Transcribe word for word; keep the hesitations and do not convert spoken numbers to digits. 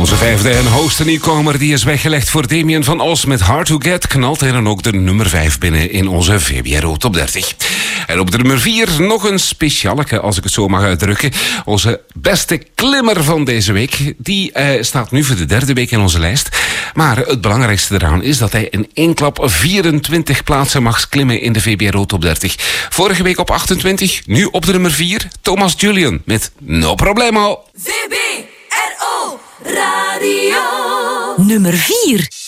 Onze vijfde en hoogste nieuwkomer die is weggelegd voor Damien van Os met Hard to Get, knalt hij dan ook de nummer vijf binnen in onze V B R O Top dertig. En op de nummer vier nog een specialeke, als ik het zo mag uitdrukken. Onze beste klimmer van deze week, die uh, staat nu voor de derde week in onze lijst. Maar het belangrijkste eraan is dat hij in één klap vierentwintig plaatsen mag klimmen in de V B R O Top dertig. Vorige week op achtentwintig, nu op de nummer vier, Thomas Julian met No Problemo. V B R O Radio nummer vier.